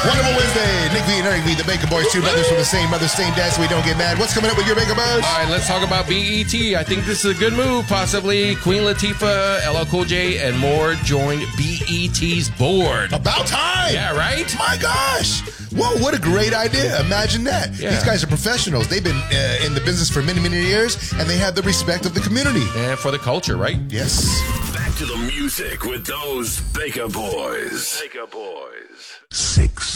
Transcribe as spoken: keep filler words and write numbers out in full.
Wonderful Wednesday. Nick V and Eric V, the Baker Boys, two brothers from the same mother, same dad, so we don't get mad. What's coming up with your Baker Boys? All right, let's talk about B E T. I think this is a good move. Possibly Queen Latifah, L L Cool J, and more joined B E T's board. About time. Yeah, right? My gosh. Whoa, what a great idea. Imagine that. Yeah. These guys are professionals. They've been uh, in the business for many, many years, and they have the respect of the community. And for the culture, right? Yes. Back to the music with those Baker Boys. Baker Boys. Six.